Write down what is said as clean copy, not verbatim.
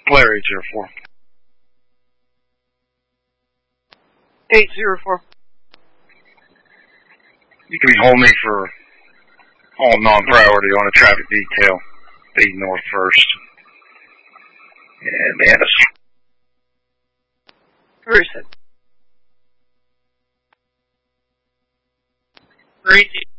Blair 804. 804. You can hold me for all non-priority on a traffic detail. Be north first. And Annis. Reset. 3